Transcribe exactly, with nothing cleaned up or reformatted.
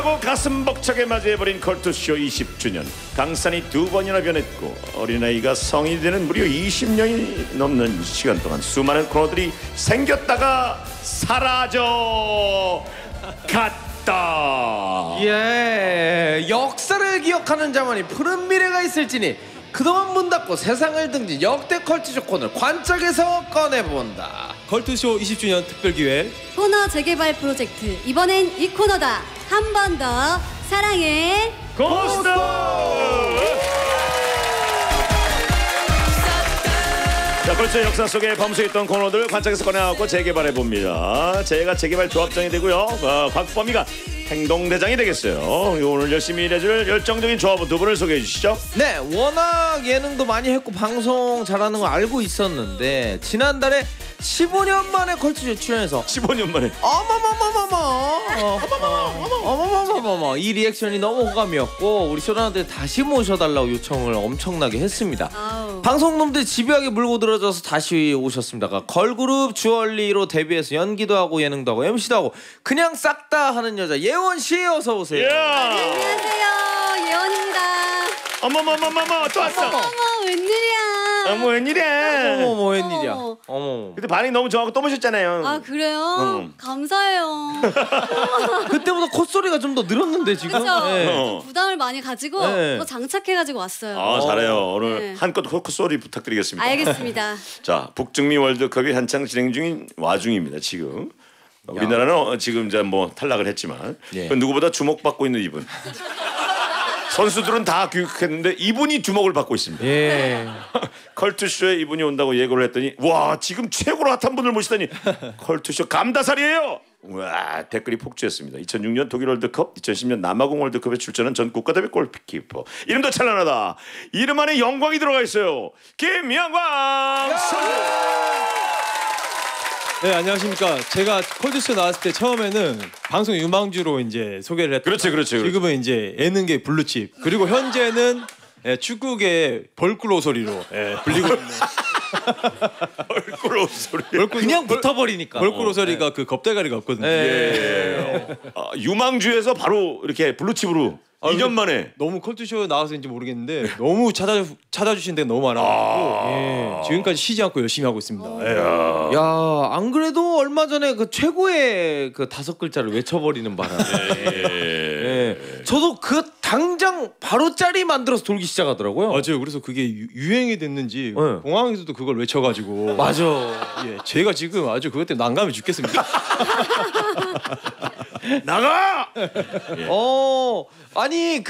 가슴 벅차게 맞이해버린 컬투쇼 이십 주년. 강산이 두 번이나 변했고 어린아이가 성인이 되는 무려 이십 년이 넘는 시간 동안 수많은 코너들이 생겼다가 사라져 갔다. 예, 역사를 기억하는 자만이 푸른 미래가 있을지니 그동안 문 닫고 세상을 등진 역대 컬투쇼 코너를 관짝에서 꺼내본다. 컬투쇼 이십 주년 특별기획 코너 재개발 프로젝트, 이번엔 이 코너다. 한 번 더 사랑해 고스트. 자, 컬투쇼 역사 속에 범수했던 코너들 관짝에서 꺼내갖고 재개발해봅니다. 제가 재개발 조합장이 되고요, 어, 곽범이가 행동대장이 되겠어요. 오늘 열심히 일해줄 열정적인 조합원 두 분을 소개해 주시죠. 네, 워낙 예능도 많이 했고 방송 잘하는 거 알고 있었는데 지난달에 십오 년 만에 컬투쇼 출연해서 십오 년 만에 어머머머머머 어머머머머머 이 리액션이 너무 호감이었고 우리 쇼라나들 다시 모셔달라고 요청을 엄청나게 했습니다. 아우. 방송놈들 집요하게 물고 들어져서 다시 오셨습니다. 걸그룹 주얼리로 데뷔해서 연기도 하고 예능도 하고 엠시도 하고 그냥 싹 다 하는 여자 예원씨 어서 오세요. 예. 안녕하세요, 예원입니다. 어머머머머머 또 왔어. 어머, 웬일이야. 어머 웬일이야. 어머 뭐 웬일이야. 어머. 어머. 그때 반응이 너무 좋아하고 또 모셨잖아요. 아, 그래요? 응. 감사해요. 그때보다 콧소리가 좀 더 늘었는데 지금. 그렇죠? 네. 어. 부담을 많이 가지고 네. 또 장착해가지고 왔어요. 아, 잘해요. 오늘 네. 한껏 콧소리 부탁드리겠습니다. 알겠습니다. 자, 북중미 월드컵이 한창 진행 중인 와중입니다. 지금 우리나라는 어, 지금 이제 뭐 탈락을 했지만 예. 그 누구보다 주목받고 있는 이분. 선수들은 다 교육했는데 이분이 주목을 받고 있습니다. 예. 컬투쇼에 이분이 온다고 예고를 했더니 와, 지금 최고로 핫한 분을 모시다니 컬투쇼 감다살이에요. 와, 댓글이 폭주했습니다. 이천육 년 독일 월드컵, 이천십 년 남아공 월드컵에 출전한 전 국가대표 골키퍼. 이름도 찬란하다. 이름 안에 영광이 들어가 있어요. 김영광 선수. 네, 안녕하십니까. 제가 컬투쇼 나왔을 때 처음에는 방송 유망주로 이제 소개를 했고 그렇지, 그렇지, 그렇지. 지금은 이제 예능계 블루칩 그리고 현재는 예, 축구계 벌꿀 소리로 예, 불리고 있는 얼굴 소리. 벌꿀, 그냥 벌- 붙어버리니까. 벌꿀 소리가 그 겁대가리가 없거든요. 예. 아, 유망주에서 바로 이렇게 블루칩으로 아, 이 년 근데 만에. 너무 컬투쇼 나와서인지 모르겠는데 너무 찾아 찾아주신 데가 너무 많아가지고 예, 지금까지 쉬지 않고 열심히 하고 있습니다. 예. 야, 안 그래도 얼마 전에 그 최고의 그 다섯 글자를 외쳐버리는 바람에 예. 저도 그 당장 바로 짜리 만들어서 돌기 시작하더라고요. 맞아요. 그래서 그게 유, 유행이 됐는지 네. 공항에서도 그걸 외쳐가지고 맞아. 예, 제가 지금 아주 그것 때문에 난감해 죽겠습니다. 나가! 어, 아니